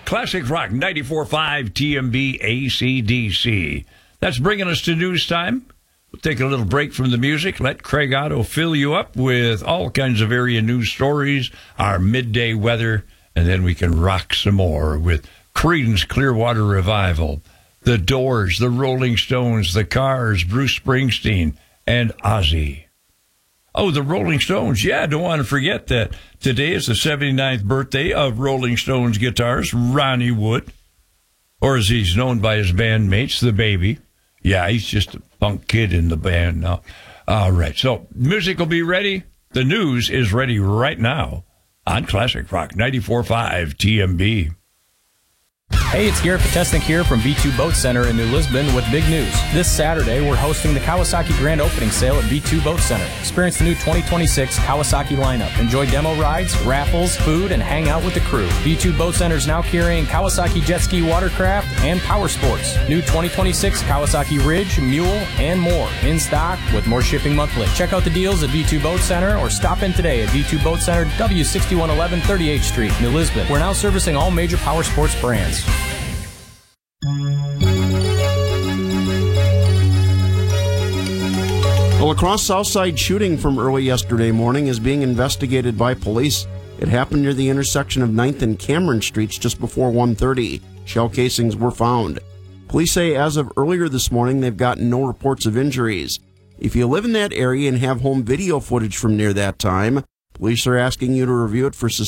Classic Rock 94.5 TMB ACDC. That's bringing us to news time. We'll take a little break from the music. Let Craig Otto fill you up with all kinds of area news stories, our midday weather, and then we can rock some more with Creedence Clearwater Revival, The Doors, The Rolling Stones, The Cars, Bruce Springsteen, and Ozzy. Oh, the Rolling Stones. Yeah, don't want to forget that today is the 79th birthday of Rolling Stones guitarist Ronnie Wood, or as he's known by his bandmates, The Baby. Yeah, he's just a punk kid in the band now. All right, so music will be ready. The news is ready right now on Classic Rock 94.5 TMB. Hey, it's Garrett Potesnik here from V2 Boat Center in New Lisbon with big news. This Saturday, we're hosting the Kawasaki Grand Opening Sale at V2 Boat Center. Experience the new 2026 Kawasaki lineup. Enjoy demo rides, raffles, food, and hang out with the crew. V2 Boat Center is now carrying Kawasaki Jet Ski Watercraft and Power Sports. New 2026 Kawasaki Ridge, Mule, and more. In stock with more shipping monthly. Check out the deals at V2 Boat Center or stop in today at V2 Boat Center, W6111 38th Street, New Lisbon. We're now servicing all major Power Sports brands. A La Crosse Southside shooting from early yesterday morning is being investigated by police. It happened near the intersection of 9th and Cameron Streets just before 1:30. Shell casings were found. Police say as of earlier this morning, they've gotten no reports of injuries. If you live in that area and have home video footage from near that time, police are asking you to review it for